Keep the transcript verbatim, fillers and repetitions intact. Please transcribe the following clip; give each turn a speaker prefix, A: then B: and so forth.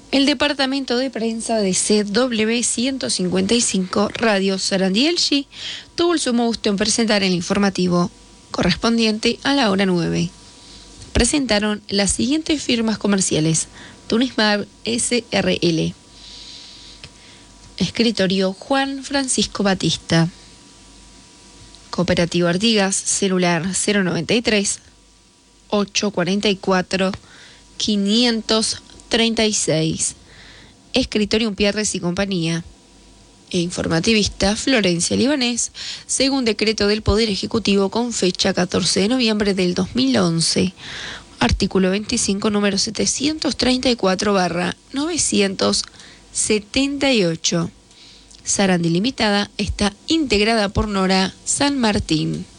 A: El departamento de prensa de C W ciento cincuenta y cinco Radio Sarandí Elchi tuvo el sumo gusto en presentar el informativo correspondiente a la hora nueve. Presentaron las siguientes firmas comerciales: Tunismar S R L, Escritorio Juan Francisco Batista, Cooperativa Artigas, celular cero noventa y tres, ochocientos cuarenta y cuatro, quinientos treinta y seis, Escritorio Pierres y Compañía, e informativista Florencia Libanés, según decreto del Poder Ejecutivo con fecha catorce de noviembre del dos mil once, artículo veinticinco, número setecientos treinta y cuatro barra novecientos setenta y ocho. Sarandí Limitada está integrada por Nora San Martín.